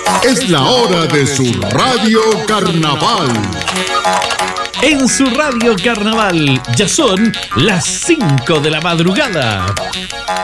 Es la hora de su Radio Carnaval. En su Radio Carnaval ya son las 5 de la madrugada.